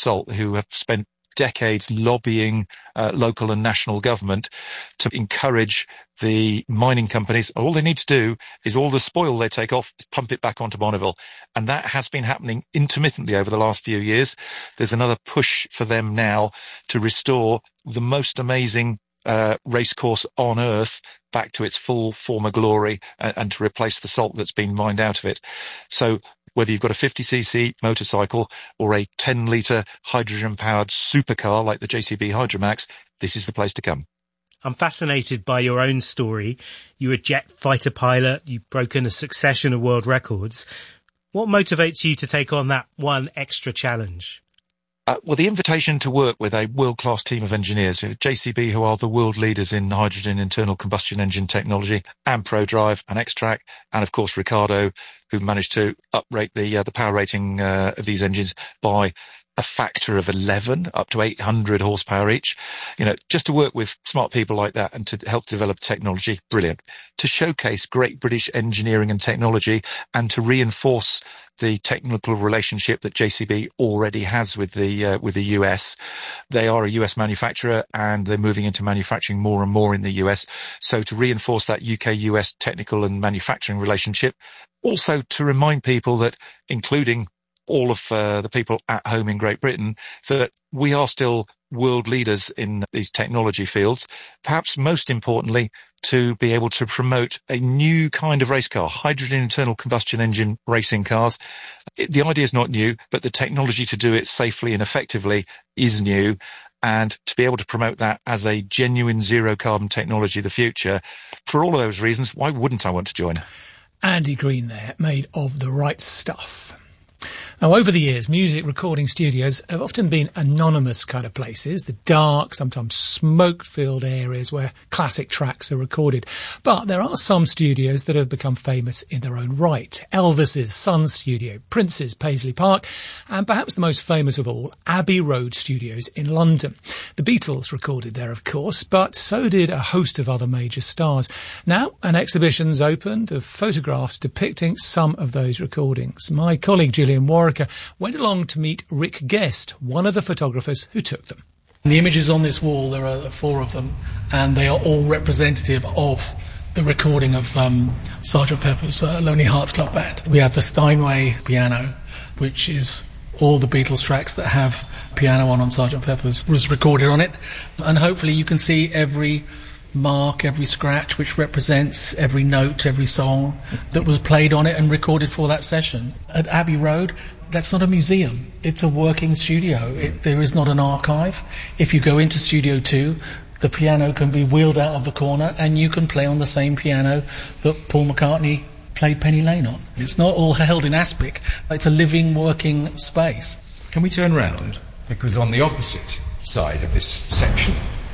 Salt, who have spent decades lobbying local and national government to encourage the mining companies. All they need to do is all the spoil they take off, pump it back onto Bonneville. And that has been happening intermittently over the last few years. There's another push for them now to restore the most amazing racecourse on Earth back to its full former glory and to replace the salt that's been mined out of it. So whether you've got a 50cc motorcycle or a 10-litre hydrogen-powered supercar like the JCB Hydromax, this is the place to come. I'm fascinated by your own story. You're a jet fighter pilot. You've broken a succession of world records. What motivates you to take on that one extra challenge? Well, the invitation to work with a world-class team of engineers, JCB, who are the world leaders in hydrogen internal combustion engine technology, and ProDrive and Xtrac, and of course Ricardo, who managed to uprate the power rating of these engines by a factor of 11, up to 800 horsepower each. Just to work with smart people like that and to help develop technology, brilliant. To showcase great British engineering and technology and to reinforce the technical relationship that JCB already has with the US. They are a US manufacturer and they're moving into manufacturing more and more in the US. So to reinforce that UK-US technical and manufacturing relationship, also to remind people that, including all of the people at home in Great Britain, that we are still world leaders in these technology fields. Perhaps most importantly, to be able to promote a new kind of race car, hydrogen internal combustion engine racing cars. The idea is not new, but the technology to do it safely and effectively is new. And to be able to promote that as a genuine zero carbon technology of the future, for all of those reasons, why wouldn't I want to join? Andy Green there, made of the right stuff. Now, over the years, music recording studios have often been anonymous kind of places, the dark, sometimes smoke-filled areas where classic tracks are recorded. But there are some studios that have become famous in their own right. Elvis's Sun Studio, Prince's Paisley Park, and perhaps the most famous of all, Abbey Road Studios in London. The Beatles recorded there, of course, but so did a host of other major stars. Now, an exhibition's opened of photographs depicting some of those recordings. My colleague Gillian Warwick went along to meet Rick Guest, one of the photographers who took them. The images on this wall, there are 4 of them, and they are all representative of the recording of Sgt. Pepper's Lonely Hearts Club Band. We have the Steinway piano, which is all the Beatles tracks that have piano on Sgt. Pepper's was recorded on it, and hopefully you can see every mark, every scratch, which represents every note, every song that was played on it and recorded for that session. At Abbey Road, that's not a museum, it's a working studio. There is not an archive. If you go into Studio 2, the piano can be wheeled out of the corner and you can play on the same piano that Paul McCartney played Penny Lane on. It's not all held in aspic, it's a living, working space. Can we turn round? Because on the opposite side of this section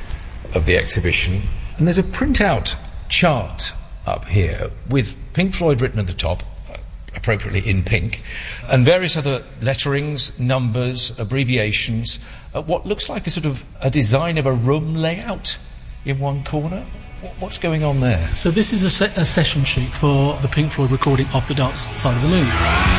of the exhibition, and there's a printout chart up here with Pink Floyd written at the top, appropriately in pink, and various other letterings, numbers, abbreviations, what looks like a sort of a design of a room layout in one corner. What's going on there? So this is a session sheet for the Pink Floyd recording of The Dark Side of the Moon.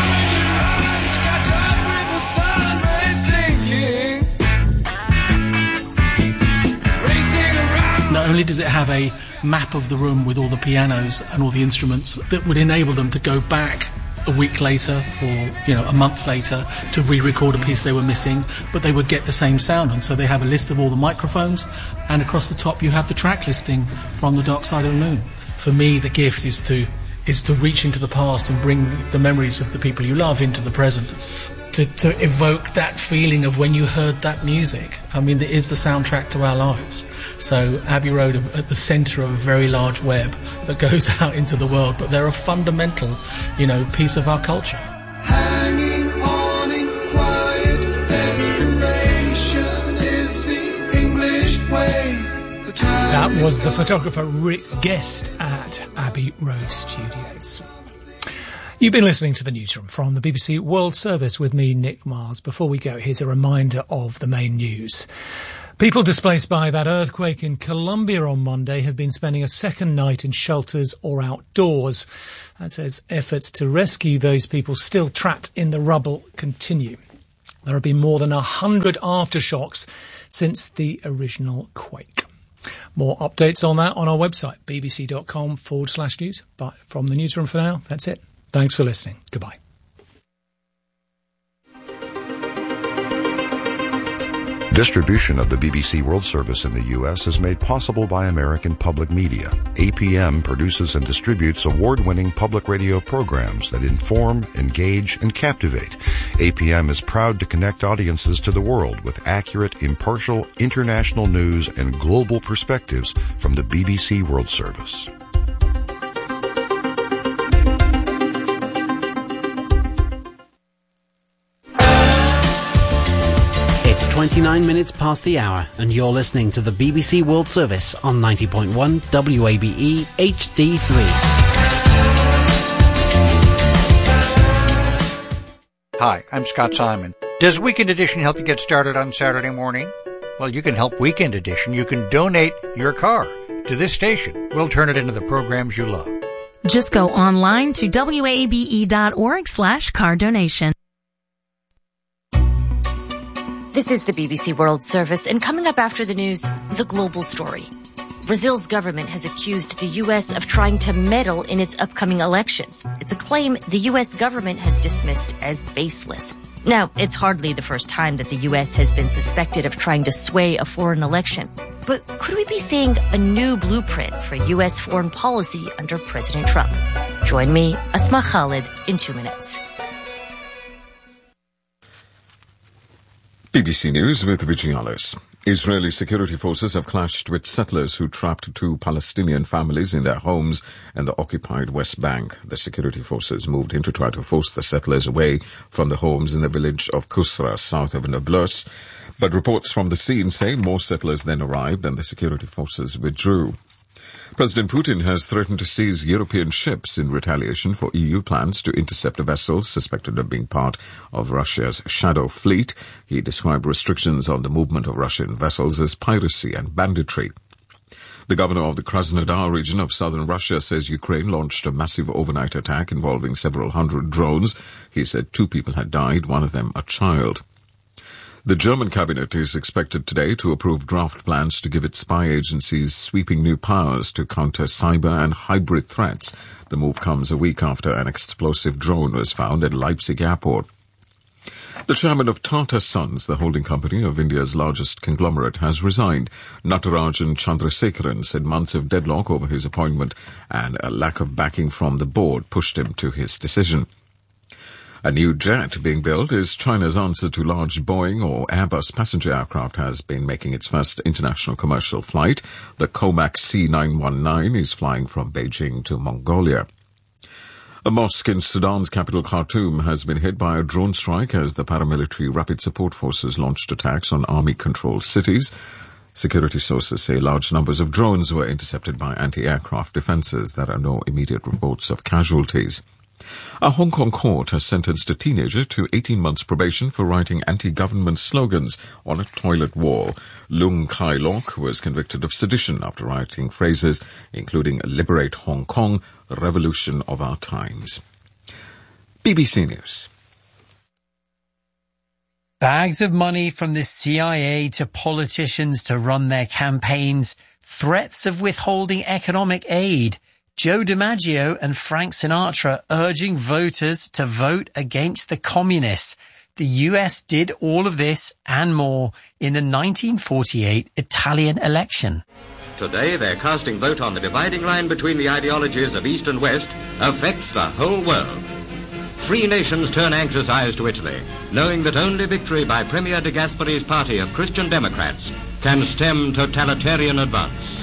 Not only does it have a map of the room with all the pianos and all the instruments that would enable them to go back a week later or, a month later to re-record a piece they were missing, but they would get the same sound. And so they have a list of all the microphones, and across the top you have the track listing from The Dark Side of the Moon. For me, the gift is to reach into the past and bring the memories of the people you love into the present. To evoke that feeling of when you heard that music. I mean, it is the soundtrack to our lives. So Abbey Road at the centre of a very large web that goes out into the world, but they're a fundamental, piece of our culture. Hanging on in quiet desperation is the English way. That was the photographer Rick Guest at Abbey Road Studios. You've been listening to the Newsroom from the BBC World Service with me, Nick Mars. Before we go, here's a reminder of the main news. People displaced by that earthquake in Colombia on Monday have been spending a second night in shelters or outdoors. That says efforts to rescue those people still trapped in the rubble continue. There have been more than 100 aftershocks since the original quake. More updates on that on our website, bbc.com/news. But from the newsroom for now, that's it. Thanks for listening. Goodbye. Distribution of the BBC World Service in the U.S. is made possible by American Public Media. APM produces and distributes award-winning public radio programs that inform, engage, and captivate. APM is proud to connect audiences to the world with accurate, impartial, international news and global perspectives from the BBC World Service. It's 29 minutes past the hour, and you're listening to the BBC World Service on 90.1 WABE HD3. Hi, I'm Scott Simon. Does Weekend Edition help you get started on Saturday morning? Well, you can help Weekend Edition. You can donate your car to this station. We'll turn it into the programs you love. Just go online to wabe.org/car donation. This is the BBC World Service, and coming up after the news, the global story. Brazil's government has accused the U.S. of trying to meddle in its upcoming elections. It's a claim the U.S. government has dismissed as baseless. Now, it's hardly the first time that the U.S. has been suspected of trying to sway a foreign election. But could we be seeing a new blueprint for U.S. foreign policy under President Trump? Join me, Asma Khalid, in 2 minutes. BBC News with Vigialos. Israeli security forces have clashed with settlers who trapped 2 Palestinian families in their homes in the occupied West Bank. The security forces moved in to try to force the settlers away from the homes in the village of Kusra, south of Nablus. But reports from the scene say more settlers then arrived and the security forces withdrew. President Putin has threatened to seize European ships in retaliation for EU plans to intercept a vessel suspected of being part of Russia's shadow fleet. He described restrictions on the movement of Russian vessels as piracy and banditry. The governor of the Krasnodar region of southern Russia says Ukraine launched a massive overnight attack involving several hundred drones. He said 2 people had died, one of them a child. The German cabinet is expected today to approve draft plans to give its spy agencies sweeping new powers to counter cyber and hybrid threats. The move comes a week after an explosive drone was found at Leipzig airport. The chairman of Tata Sons, the holding company of India's largest conglomerate, has resigned. Natarajan Chandrasekaran said months of deadlock over his appointment and a lack of backing from the board pushed him to his decision. A new jet being built is China's answer to large Boeing or Airbus passenger aircraft has been making its first international commercial flight. The Comac C919 is flying from Beijing to Mongolia. A mosque in Sudan's capital Khartoum has been hit by a drone strike as the paramilitary Rapid Support Forces launched attacks on army-controlled cities. Security sources say large numbers of drones were intercepted by anti-aircraft defenses. There are no immediate reports of casualties. A Hong Kong court has sentenced a teenager to 18 months probation for writing anti-government slogans on a toilet wall. Lung Kai Lok was convicted of sedition after writing phrases including "Liberate Hong Kong," "Revolution of Our Times." BBC News. Bags of money from the CIA to politicians to run their campaigns, threats of withholding economic aid, Joe DiMaggio and Frank Sinatra urging voters to vote against the communists. The US did all of this and more in the 1948 Italian election. Today, their casting vote on the dividing line between the ideologies of East and West affects the whole world. 3 nations turn anxious eyes to Italy, knowing that only victory by Premier De Gasperi's party of Christian Democrats can stem totalitarian advance.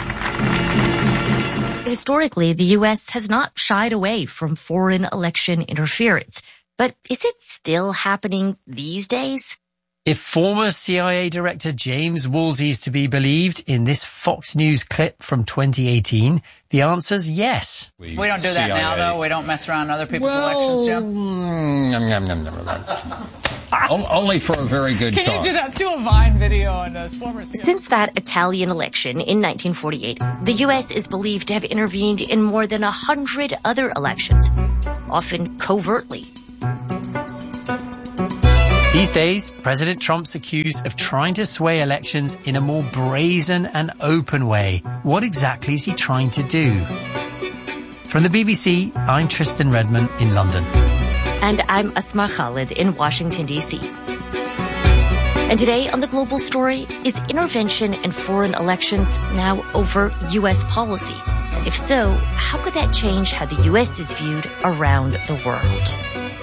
Historically, the U.S. has not shied away from foreign election interference. But is it still happening these days? If former CIA Director James Woolsey is to be believed in this Fox News clip from 2018, the answer's yes. We don't do that now, though. We don't mess around other people's elections, Jeff. Only for a very good cause. Can you do that? Do a Vine video on those former CIA. Since that Italian election in 1948, the U.S. is believed to have intervened in more than 100 other elections, often covertly. These days, President Trump's accused of trying to sway elections in a more brazen and open way. What exactly is he trying to do? From the BBC, I'm Tristan Redman in London. And I'm Asma Khalid in Washington, D.C. And today on The Global Story, is intervention in foreign elections now over U.S. policy? If so, how could that change how the U.S. is viewed around the world?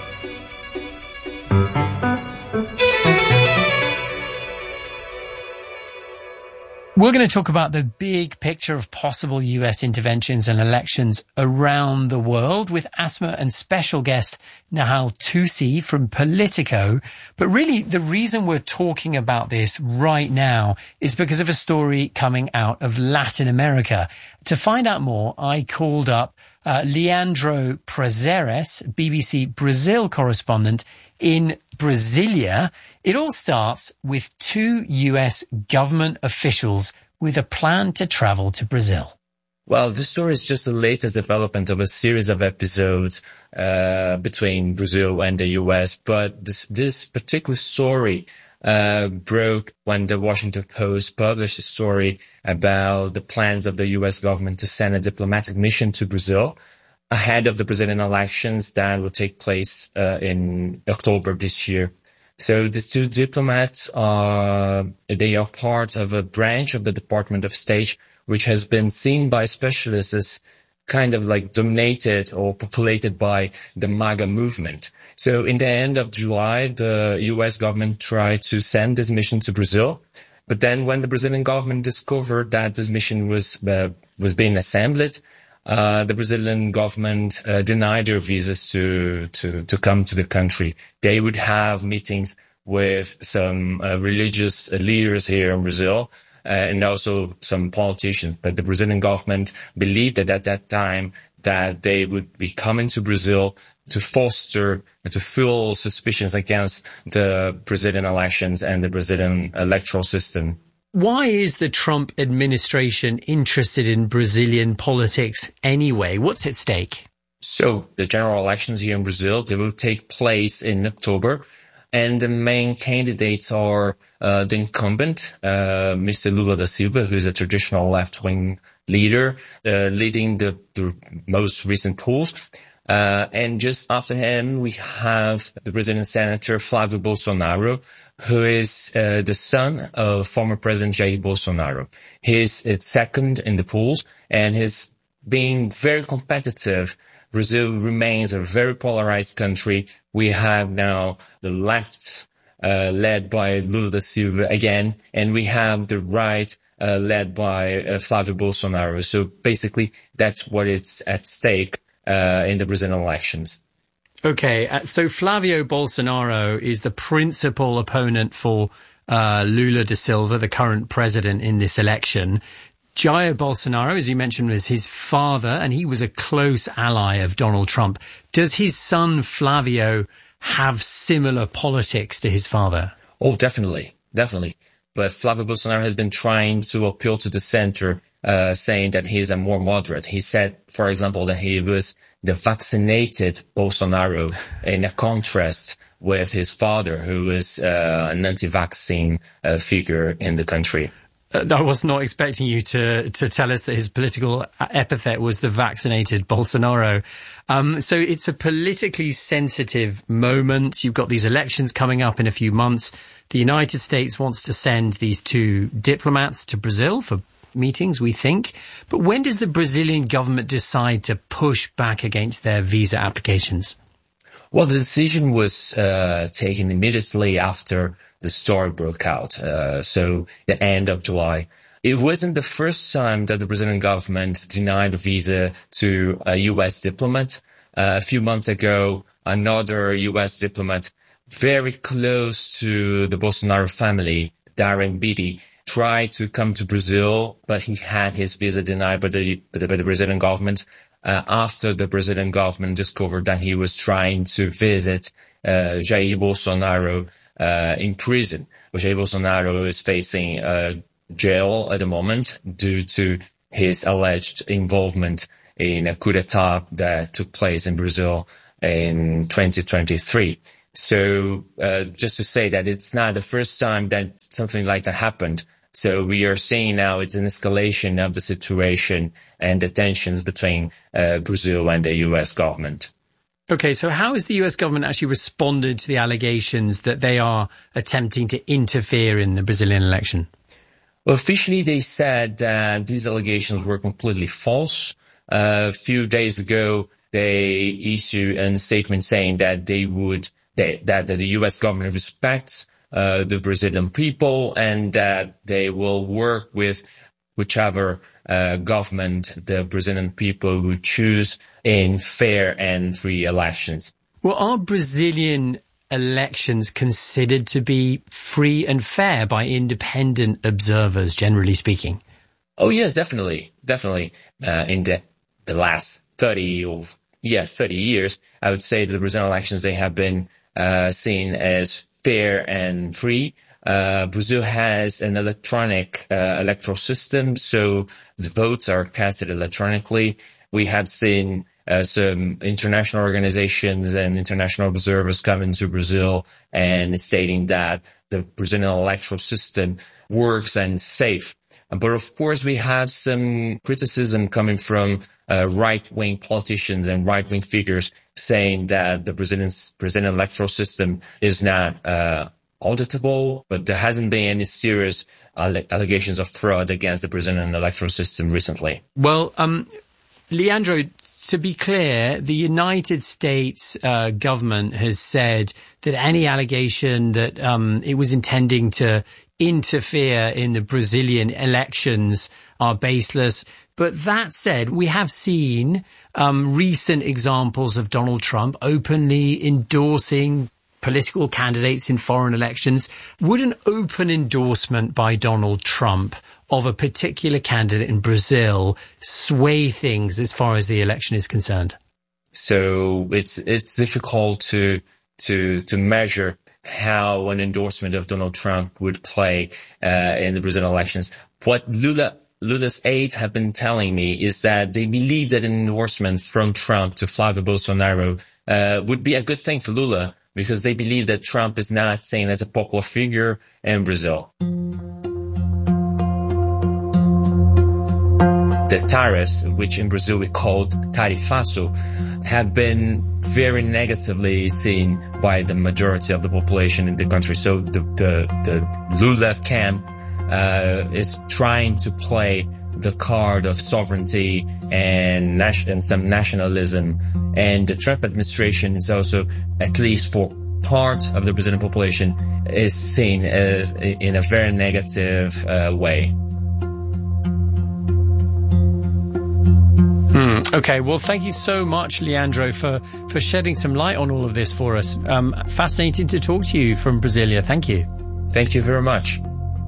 We're going to talk about the big picture of possible US interventions and elections around the world with Asma and special guest Nahal Tusi from Politico. But really, the reason we're talking about this right now is because of a story coming out of Latin America. To find out more, I called up Leandro Prazeres, BBC Brazil correspondent in Brasilia. It all starts with two US government officials with a plan to travel to Brazil. Well, this story is just the latest development of a series of episodes between Brazil and the US. But this particular story broke when the Washington Post published a story about the plans of the US government to send a diplomatic mission to Brazil ahead of the Brazilian elections that will take place in October this year. So these two diplomats they are part of a branch of the Department of State, which has been seen by specialists as kind of like dominated or populated by the MAGA movement. So in the end of July, the US government tried to send this mission to Brazil. But then when the Brazilian government discovered that this mission was being assembled, the Brazilian government denied their visas to come to the country. They would have meetings with some religious leaders here in Brazil and also some politicians. But the Brazilian government believed that at that time that they would be coming to Brazil to foster, to fuel suspicions against the Brazilian elections and the Brazilian electoral system. Why is the Trump administration interested in Brazilian politics anyway? What's at stake? So the general elections here in Brazil, they will take place in October. And the main candidates are the incumbent, Mr. Lula da Silva, who is a traditional left-wing leader, leading the most recent polls. And just after him, we have the Brazilian Senator Flávio Bolsonaro, who is the son of former President Jair Bolsonaro. He's second in the polls, and he's being very competitive. Brazil remains a very polarized country. We have now the left led by Lula da Silva again, and we have the right led by Flávio Bolsonaro. So basically, that's what is at stake in the Brazilian elections. Okay, so Flávio Bolsonaro is the principal opponent for Lula da Silva, the current president in this election. Jair Bolsonaro, as you mentioned, was his father, and he was a close ally of Donald Trump. Does his son Flávio have similar politics to his father? Oh, definitely. But Flávio Bolsonaro has been trying to appeal to the center, saying that he's a more moderate. He said, for example, that he was the vaccinated Bolsonaro in a contrast with his father, who was an anti-vaccine figure in the country. I was not expecting you to tell us that his political epithet was the vaccinated Bolsonaro. So it's a politically sensitive moment. You've got these elections coming up in a few months. The United States wants to send these two diplomats to Brazil for meetings, we think. But when does the Brazilian government decide to push back against their visa applications? Well, the decision was taken immediately after the story broke out, so the end of July. It wasn't the first time that the Brazilian government denied a visa to a U.S. diplomat. A few months ago, another U.S. diplomat very close to the Bolsonaro family, Darren Beatty, tried to come to Brazil, but he had his visa denied by the Brazilian government after the Brazilian government discovered that he was trying to visit Jair Bolsonaro in prison. Jair Bolsonaro is facing jail at the moment due to his alleged involvement in a coup d'etat that took place in Brazil in 2023. So just to say that it's not the first time that something like that happened. So we are seeing now it's an escalation of the situation and the tensions between Brazil and the U.S. government. Okay, so how has the US government actually responded to the allegations that they are attempting to interfere in the Brazilian election? Well, officially, they said that these allegations were completely false. A few days ago, they issued a statement saying that that the U.S. government respects the Brazilian people and that they will work with whichever government the Brazilian people would choose in fair and free elections. Well, are Brazilian elections considered to be free and fair by independent observers, generally speaking? Oh, yes, definitely. In the last 30 years, I would say that the Brazilian elections, they have been seen as fair and free. Brazil has an electronic electoral system, so the votes are casted electronically. We have seen some international organizations and international observers coming to Brazil and stating that the Brazilian electoral system works and is safe. But of course, we have some criticism coming from right-wing politicians and right-wing figures saying that the Brazilian electoral system is not auditable, but there hasn't been any serious allegations of fraud against the Brazilian electoral system recently. Well, Leandro, to be clear, the United States government has said that any allegation that it was intending to interfere in the Brazilian elections are baseless. But that said, we have seen recent examples of Donald Trump openly endorsing political candidates in foreign elections. Would an open endorsement by Donald Trump of a particular candidate in Brazil sway things as far as the election is concerned? So it's difficult to measure how an endorsement of Donald Trump would play in the Brazilian elections. What Lula's aides have been telling me is that they believe that an endorsement from Trump to Flávio Bolsonaro would be a good thing for Lula, because they believe that Trump is not seen as a popular figure in Brazil. The tariffs, which in Brazil we called tarifaço, have been very negatively seen by the majority of the population in the country. So the Lula camp is trying to play the card of sovereignty and some nationalism. And the Trump administration is also, at least for part of the Brazilian population, is seen as in a very negative way. Okay, well, thank you so much, Leandro, for shedding some light on all of this for us. Fascinating to talk to you from Brasilia. Thank you. Thank you very much.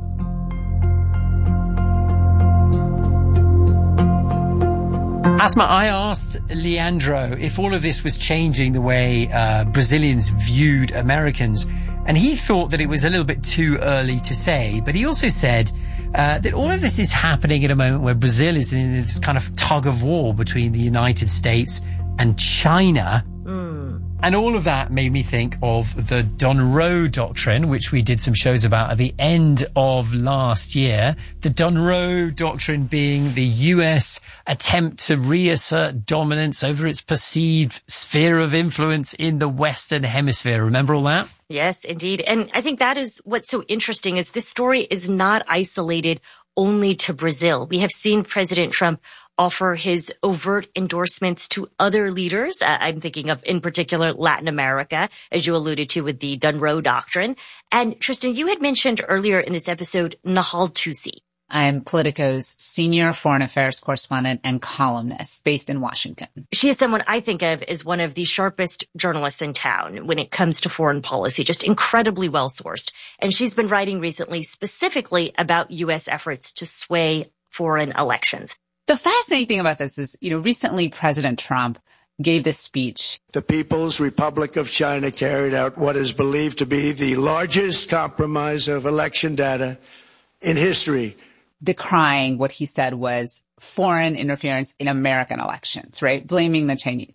Asma, I asked Leandro if all of this was changing the way Brazilians viewed Americans, and he thought that it was a little bit too early to say, but he also said that all of this is happening at a moment where Brazil is in this kind of tug of war between the United States and China. And all of that made me think of the Donroe Doctrine, which we did some shows about at the end of last year. The Donroe Doctrine being the US attempt to reassert dominance over its perceived sphere of influence in the Western Hemisphere. Remember all that? Yes, indeed. And I think that is what's so interesting, is this story is not isolated only to Brazil. We have seen President Trump offer his overt endorsements to other leaders. I'm thinking of, in particular, Latin America, as you alluded to with the Donroe Doctrine. And Tristan, you had mentioned earlier in this episode, Nahal Tusi. I'm Politico's senior foreign affairs correspondent and columnist based in Washington. She is someone I think of as one of the sharpest journalists in town when it comes to foreign policy, just incredibly well-sourced. And she's been writing recently specifically about U.S. efforts to sway foreign elections. The fascinating thing about this is, recently President Trump gave this speech. The People's Republic of China carried out what is believed to be the largest compromise of election data in history, decrying what he said was foreign interference in American elections, right? Blaming the Chinese.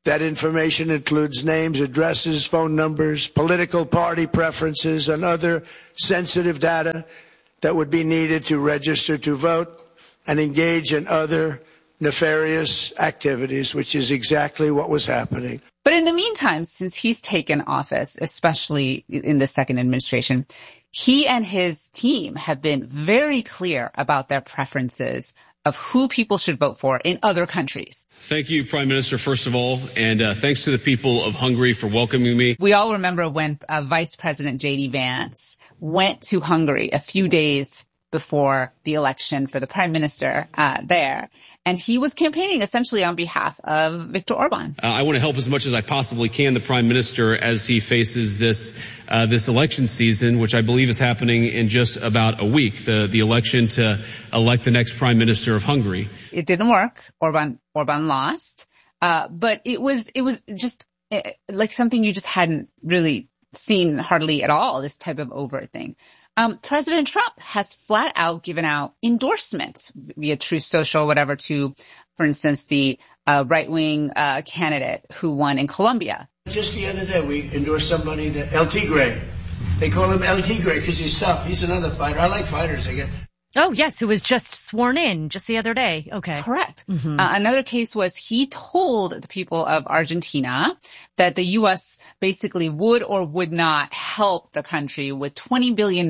That information includes names, addresses, phone numbers, political party preferences, and other sensitive data that would be needed to register to vote and engage in other nefarious activities, which is exactly what was happening. But in the meantime, since he's taken office, especially in the second administration, he and his team have been very clear about their preferences of who people should vote for in other countries. Thank you, Prime Minister, first of all, and thanks to the people of Hungary for welcoming me. We all remember when Vice President J.D. Vance went to Hungary a few days before the election for the prime minister there, and he was campaigning essentially on behalf of Viktor Orban. I want to help as much as I possibly can the prime minister as he faces this election season, which I believe is happening in just about a week, the election to elect the next prime minister of Hungary. It didn't work. Orban lost, but it was just like something you just hadn't really seen hardly at all, this type of overt thing. President Trump has flat out given out endorsements via Truth Social, whatever, to, for instance, the right-wing candidate who won in Colombia. Just the other day, we endorsed somebody, that El Tigre. They call him El Tigre because he's tough. He's another fighter. I like fighters again. Oh, yes, who was just sworn in just the other day. Okay. Correct. Mm-hmm. Another case was he told the people of Argentina that the U.S. basically would or would not help the country with $20 billion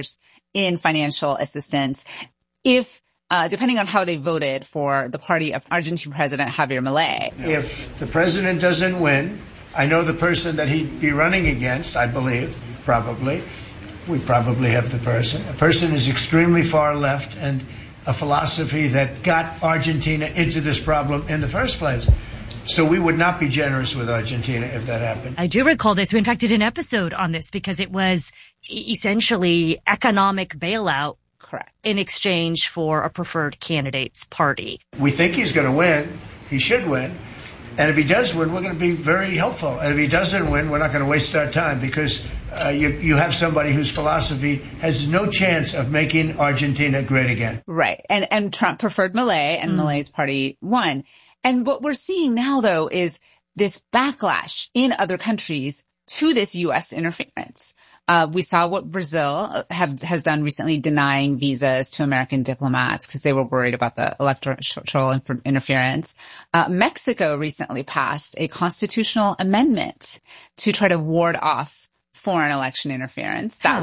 in financial assistance if, depending on how they voted for the party of Argentine President Javier Milei. If the president doesn't win, I know the person that he'd be running against, I believe, probably. We probably have the person. A person is extremely far left and a philosophy that got Argentina into this problem in the first place. So we would not be generous with Argentina if that happened. I do recall this. We in fact did an episode on this because it was essentially economic bailout. Correct. In exchange for a preferred candidate's party. We think he's going to win. He should win. And if he does win, we're going to be very helpful. And if he doesn't win, we're not going to waste our time because you have somebody whose philosophy has no chance of making Argentina great again. Right. And Trump preferred Milei, and Milei's party won. And what we're seeing now, though, is this backlash in other countries to this U.S. interference. We saw what Brazil has done recently, denying visas to American diplomats because they were worried about the electoral interference. Mexico recently passed a constitutional amendment to try to ward off foreign election interference. That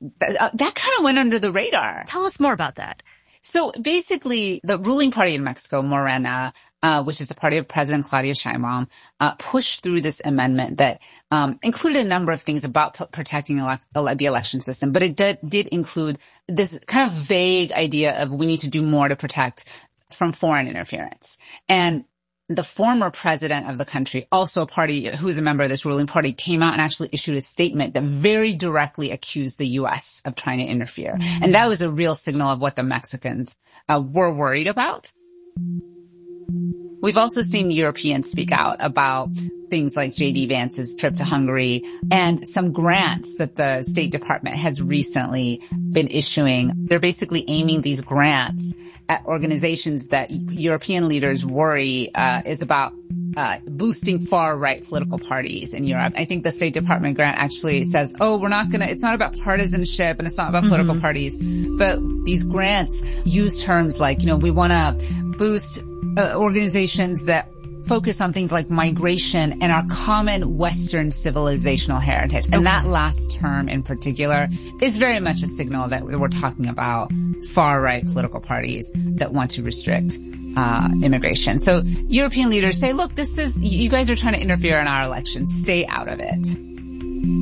kind of went under the radar. Tell us more about that. So basically, the ruling party in Mexico, Morena, which is the party of President Claudia Sheinbaum, pushed through this amendment that included a number of things about protecting the election system. But it did include this kind of vague idea of we need to do more to protect from foreign interference. And the former president of the country, also a party who's a member of this ruling party, came out and actually issued a statement that very directly accused the U.S. of trying to interfere. Mm-hmm. And that was a real signal of what the Mexicans were worried about. We've also seen Europeans speak out about things like J.D. Vance's trip to Hungary and some grants that the State Department has recently been issuing. They're basically aiming these grants at organizations that European leaders worry is about boosting far-right political parties in Europe. I think the State Department grant actually says, it's not about partisanship and it's not about political parties, but these grants use terms like, we want to boost organizations that focus on things like migration and our common Western civilizational heritage. And that last term in particular is very much a signal that we're talking about far-right political parties that want to restrict immigration. So European leaders say, look, you guys are trying to interfere in our elections. Stay out of it.